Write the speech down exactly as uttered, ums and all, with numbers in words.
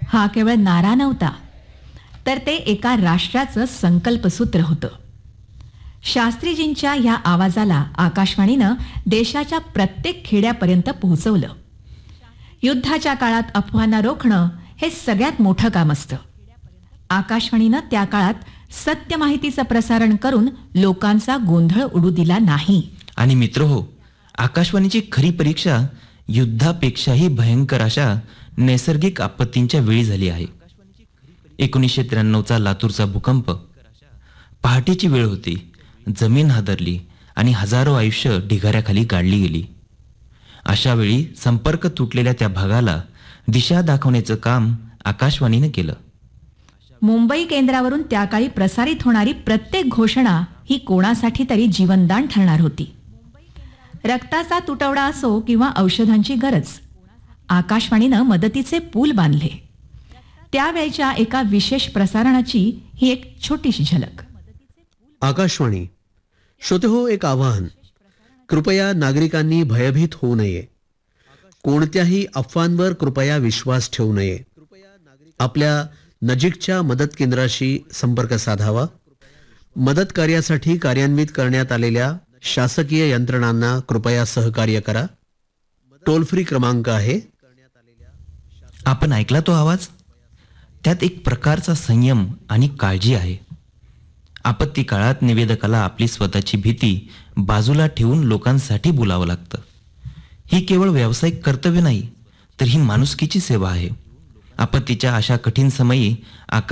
हा केवळ नारा नव्हता, तर ते एका राष्ट्राचं संकल्पसूत्र होतं. शास्त्रीजींच्या ह्या आवाजाला आकाशवाणीनं देशाच्या प्रत्येक खेड्यापर्यंत पोहोचवलं. युद्धाच्या काळात अफवांना रोखणं हे सगळ्यात मोठं काम असतं. आकाशवाणीनं त्या काळात सत्य माहितीचं प्रसारण करून लोकांचा गोंधळ उडू दिला नाही. आणि मित्रहो, आकाशवाणीची खरी परीक्षा युद्धापेक्षाही भयंकर अशा नैसर्गिक आपत्तींच्या वेळी झाली आहे. एकोणीसशे त्र्याण्णवचा लातूरचा भूकंप. पहाटेची वेळ होती, जमीन हादरली आणि हजारो आयुष्य ढिगाऱ्याखाली गाडली गेली. अशा वेळी संपर्क तुटलेल्या त्या भागाला दिशा दाखवण्याचं काम आकाशवाणीनं केलं. मुंबई केंद्रावरून त्या काळी प्रसारित होणारी प्रत्येक घोषणा ही कोणासाठी तरी जीवनदान ठरणार होती. रक्ताचा तुटवडा असो किंवा औषधांची गरज, आकाशवाणीनं मदतीचे पूल बांधले. त्यावेळच्या एका विशेष प्रसारणाची ही एक छोटीशी झलक. आकाशवाणी. श्रोतेहो, एक आवाहन. कृपया नागरिकांनी भयभीत होऊ नये. कोणत्याही अफवांवर कृपया विश्वास ठेवू नये. आपल्या नजीकच्या मदत केंद्राशी संपर्क साधावा. मदत कार्यासाठी कार्यान्वित करण्यात आलेल्या शासकीय यंत्रणांना कृपया सहकार्य करा. टोल फ्री क्रमांक आहे. आपण ऐकला तो आवाज? त्यात एक प्रकारचा संयम आणि काळजी आहे. आपत्ती काळात निवेदकाला आपली स्वतःची भीती बाजूला ठेवून लोकांसाठी बोलावं लागतं. ही केवळ व्यावसायिक कर्तव्य नाही, तर ही माणुसकीची सेवा आहे. आपत्तीच्या अशा कठीण समयी